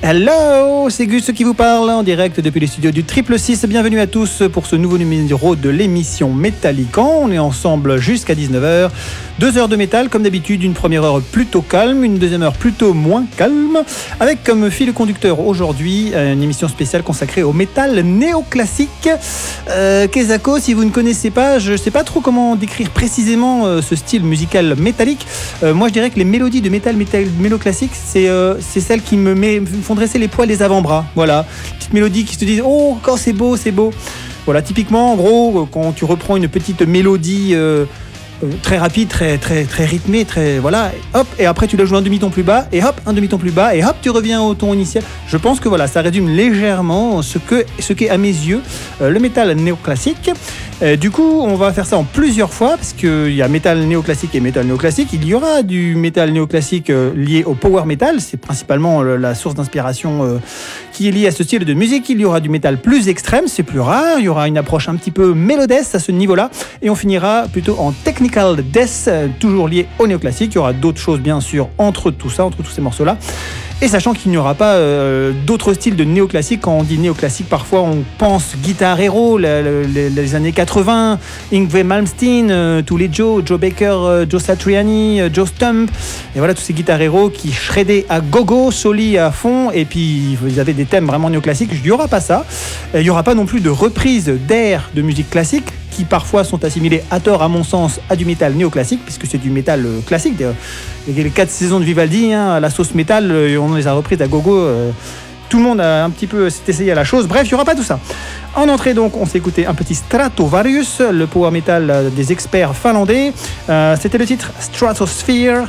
Hello, c'est Gus qui vous parle en direct depuis les studios du 666. Bienvenue à tous pour ce nouveau numéro de l'émission Metallican. On est ensemble jusqu'à 19h. 2 heures de métal comme d'habitude, une première heure plutôt calme, une deuxième heure plutôt moins calme, avec comme fil conducteur aujourd'hui une émission spéciale consacrée au métal néoclassique. Kezako, si vous ne connaissez pas, je ne sais pas trop comment décrire précisément ce style musical métallique. Moi je dirais que les mélodies de métal méloclassique, c'est celles qui me font dresser les poils des avant-bras. Voilà, petite mélodie qui se disent oh quand c'est beau. Voilà, typiquement en gros quand tu reprends une petite mélodie très rapide, très rythmé, voilà, hop, et après tu la joues un demi-ton plus bas, et hop, un demi-ton plus bas, et hop, tu reviens au ton initial. Je pense que voilà, ça résume légèrement ce qu'est à mes yeux le métal néoclassique. Du coup, on va faire ça en plusieurs fois, parce qu'il y a métal néoclassique et métal néoclassique. Il y aura du métal néoclassique lié au power metal, c'est principalement la source d'inspiration qui est liée à ce style de musique. Il y aura du métal plus extrême, c'est plus rare. Il y aura une approche un petit peu mélodesque à ce niveau-là, et on finira plutôt en technical death, toujours lié au néoclassique. Il y aura d'autres choses bien sûr entre tous ces morceaux-là. Et sachant qu'il n'y aura pas d'autres styles de néoclassique. Quand on dit néoclassique, parfois on pense Guitar Hero, les années 80, Yngwie Malmsteen, tous les Joe Baker, Joe Satriani, Joe Stump, et voilà tous ces Guitar Hero qui shreddaient à gogo, soli à fond, et puis ils avaient des thèmes vraiment néoclassiques. Il n'y aura pas ça. Il n'y aura pas non plus de reprise d'air de musique classique, qui parfois sont assimilés à tort, à mon sens, à du métal néoclassique, puisque c'est du métal classique. Les 4 saisons de Vivaldi, la sauce métal, on les a reprises à gogo. Tout le monde a un petit peu s'est essayé à la chose. Bref, il n'y aura pas tout ça. En entrée, donc, on s'est écouté un petit Stratovarius, le power metal des experts finlandais. C'était le titre Stratosphere,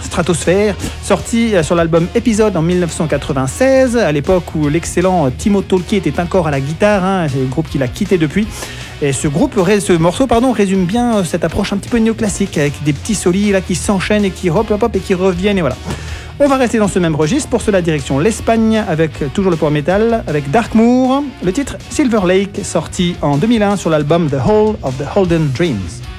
sorti sur l'album Episode en 1996, à l'époque où l'excellent Timo Tolkki était encore à la guitare. C'est le groupe qui l'a quitté depuis. Et ce morceau résume bien cette approche un petit peu néoclassique, avec des petits solis là qui s'enchaînent et qui hop et qui reviennent, et voilà. On va rester dans ce même registre, pour cela direction l'Espagne, avec toujours le power metal, avec Darkmoor, le titre Silver Lake, sorti en 2001 sur l'album The Hall of the Holden Dreams.